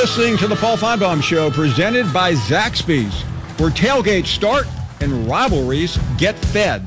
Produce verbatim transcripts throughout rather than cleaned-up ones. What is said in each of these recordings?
listening to the Paul Finebaum Show, presented by Zaxby's, where tailgates start and rivalries get fed.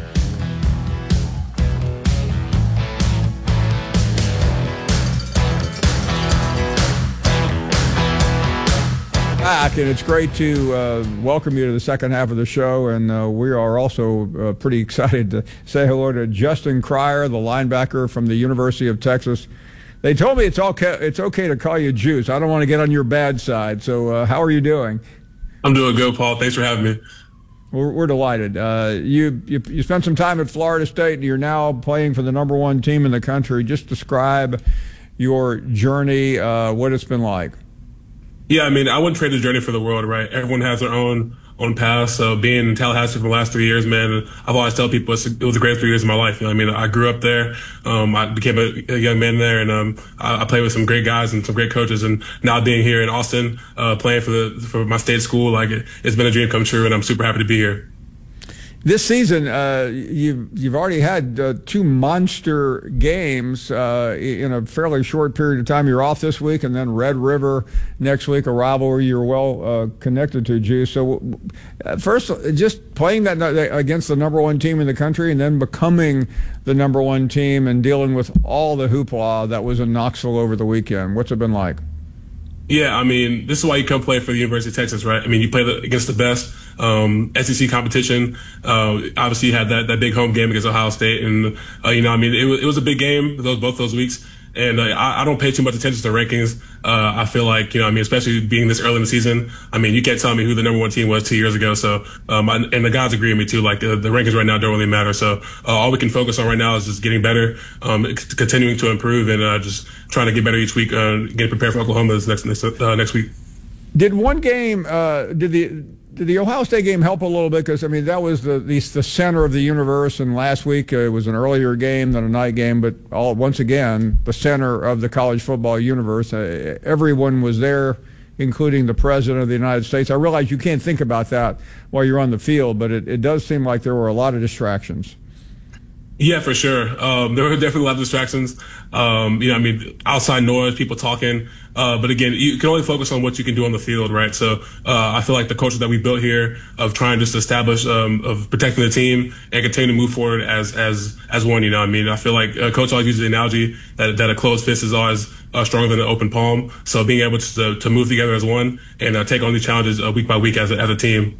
Back, and it's great to uh, welcome you to the second half of the show, and uh, we are also uh, pretty excited to say hello to Justin Cryer, the linebacker from the University of Texas. They told me it's okay, it's okay to call you Juice. I don't want to get on your bad side, so uh, how are you doing? I'm doing good, Paul. Thanks for having me. We're, we're delighted. Uh, you, you you spent some time at Florida State, and you're now playing for the number one team in the country. Just describe your journey, uh, what it's been like. Yeah, I mean, I wouldn't trade the journey for the world, right? Everyone has their own own path. So being in Tallahassee for the last three years, man, I've always tell people it's, it was the greatest three years of my life. You know, I mean, I grew up there. Um, I became a, a young man there, and um, I, I played with some great guys and some great coaches. And now being here in Austin, uh, playing for the for my state school, like it, it's been a dream come true, and I'm super happy to be here. This season, uh, you've you've already had uh, two monster games uh, in a fairly short period of time. You're off this week, and then Red River next week, a rivalry you're well uh, connected to, Juice. So, uh, first, just playing that against the number one team in the country, and then becoming the number one team, and dealing with all the hoopla that was in Knoxville over the weekend. What's it been like? Yeah, I mean, this is why you come play for the University of Texas, right? I mean, you play the, against the best um, S E C competition. Uh, obviously, you had that, that big home game against Ohio State, and uh, you know, I mean, it was, it was a big game those both those weeks. And uh, I, I don't pay too much attention to rankings. Uh, I feel like, you know, I mean, especially being this early in the season, I mean, you can't tell me who the number one team was two years ago. So, um, I, and the guys agree with me too. Like the, the rankings right now don't really matter. So, uh, all we can focus on right now is just getting better, um, c- continuing to improve, and uh, just trying to get better each week, uh, getting prepared for Oklahoma this next next, uh, next week. Did one game, uh, did the did the Ohio State game help a little bit? Because, I mean, that was the, the the center of the universe, and last week uh, it was an earlier game than a night game, but all once again, the center of the college football universe. Uh, everyone was there, including the President of the United States. I realize you can't think about that while you're on the field, but it, it does seem like there were a lot of distractions. Yeah, for sure. Um, there were definitely a lot of distractions. Um, you know, I mean, outside noise, people talking. Uh, but again, you can only focus on what you can do on the field, right? So, uh, I feel like the culture that we built here of trying just to establish, um, of protecting the team and continue to move forward as, as, as one, you know, I mean, I feel like uh, Coach always uses the analogy that, that a closed fist is always uh, stronger than an open palm. So being able to, to move together as one and uh, take on these challenges uh, week by week as a, as a team.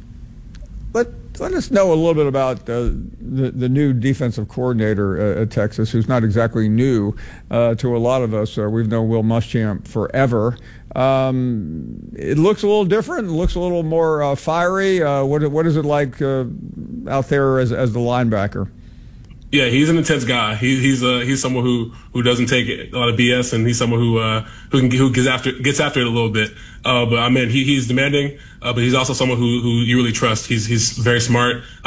Let, let us know a little bit about uh, the, the new defensive coordinator uh, at Texas, who's not exactly new uh, to a lot of us. Uh, we've known Will Muschamp forever. Um, it looks a little different. It looks a little more uh, fiery. Uh, what, what is it like uh, out there as, as the linebacker? Yeah, he's an intense guy. He, he's uh, he's someone who, who doesn't take a lot of B S, and he's someone who uh, who can, who gets after gets after it a little bit. Uh, but I mean, he, he's demanding, uh, but he's also someone who, who you really trust. He's he's very smart.